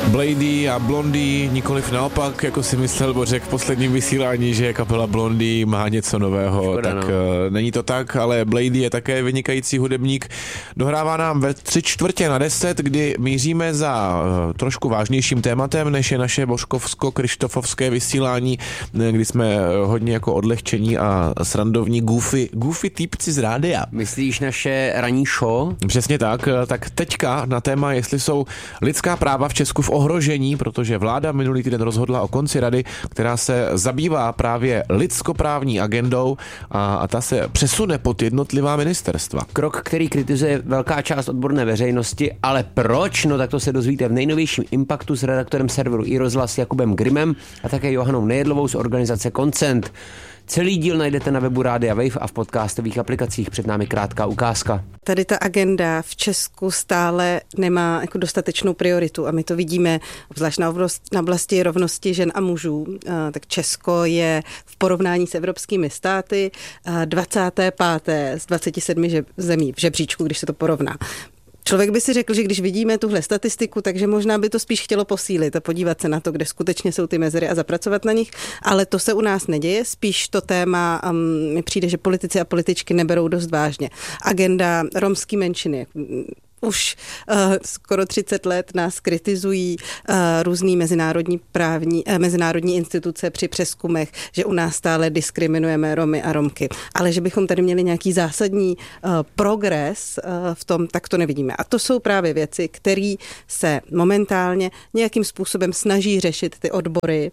Blady a Blondie, nikoliv naopak, jako si myslel Bořek v posledním vysílání, že kapela Blondie má něco nového, škoda, tak není to tak, ale Blady je také vynikající hudebník. Dohrává nám ve 9:45, kdy míříme za trošku vážnějším tématem, než je naše božkovsko-krištofovské vysílání, kdy jsme hodně jako odlehčení a srandovní goofy týpci z rádia. Myslíš naše ranní show? Přesně tak. Tak teďka na téma, jestli jsou lidská práva v Česku v ohrožení, protože vláda minulý týden rozhodla o konci rady, která se zabývá právě lidskoprávní agendou a ta se přesune pod jednotlivá ministerstva. Krok, který kritizuje velká část odborné veřejnosti, ale proč? No tak to se dozvíte v nejnovějším Impaktu s redaktorem serveru iRozhlas Jakubem Grimem a také Johanou Nejedlovou z organizace Consent. Celý díl najdete na webu Rádia Wave a v podcastových aplikacích. Před námi krátká ukázka. Tady ta agenda v Česku stále nemá jako dostatečnou prioritu a my to vidíme obzvlášť na oblasti rovnosti žen a mužů. Tak Česko je v porovnání s evropskými státy 25. z 27 zemí v žebříčku, když se to porovná. Člověk by si řekl, že když vidíme tuhle statistiku, takže možná by to spíš chtělo posílit a podívat se na to, kde skutečně jsou ty mezery a zapracovat na nich, ale to se u nás neděje, spíš to téma mi přijde, že politici a političky neberou dost vážně. Agenda romské menšiny. Už skoro 30 let nás kritizují různý mezinárodní instituce při přezkumech, že u nás stále diskriminujeme Romy a Romky. Ale že bychom tady měli nějaký zásadní progres v tom, tak to nevidíme. A to jsou právě věci, které se momentálně nějakým způsobem snaží řešit ty odbory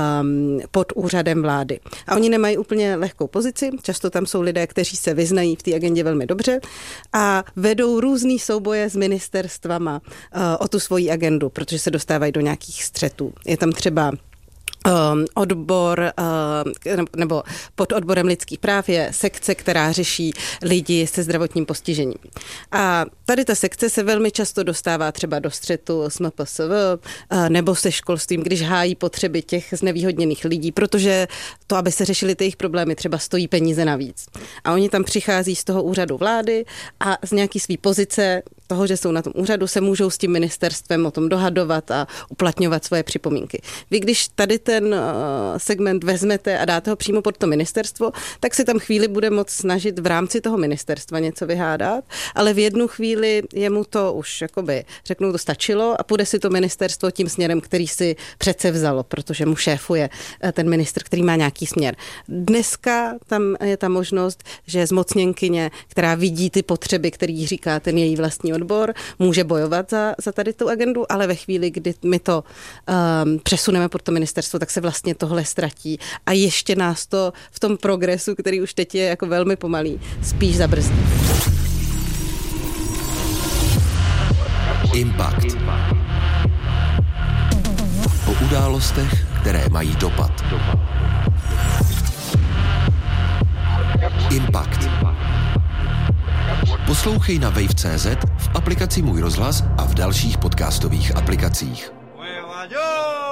pod úřadem vlády. A oni nemají úplně lehkou pozici, často tam jsou lidé, kteří se vyznají v té agendě velmi dobře a vedou různý souboje s ministerstvama o tu svoji agendu, protože se dostávají do nějakých střetů. Je tam třeba odbor nebo pod odborem lidských práv je sekce, která řeší lidi se zdravotním postižením. A tady ta sekce se velmi často dostává třeba do střetu s MPSV nebo se školstvím, když hájí potřeby těch znevýhodněných lidí, protože to, aby se řešily ty jejich problémy, třeba stojí peníze navíc. A oni tam přichází z toho úřadu vlády a z nějaký svý pozice toho, že jsou na tom úřadu, se můžou s tím ministerstvem o tom dohadovat a uplatňovat svoje připomínky. Vy, když tady ten segment vezmete a dáte ho přímo pod to ministerstvo, tak se tam chvíli bude moct snažit v rámci toho ministerstva něco vyhádat, ale v jednu chvíli jemu to už jakoby řeknou, to stačilo a půjde si to ministerstvo tím směrem, který si přece vzalo, protože mu šéfuje ten ministr, který má nějaký směr. Dneska tam je ta možnost, že zmocněnkyně, která vidí ty potřeby, který říká ten její vlastní odbor, může bojovat za tady tu agendu, ale ve chvíli, kdy my to přesuneme pod to ministerstvo, tak se vlastně tohle ztratí a ještě nás to v tom progresu, který už teď je jako velmi pomalý, spíš zabrzdí. Impact. O událostech, které mají dopad. Impact. Poslouchej na wave.cz, v aplikaci Můj rozhlas a v dalších podcastových aplikacích.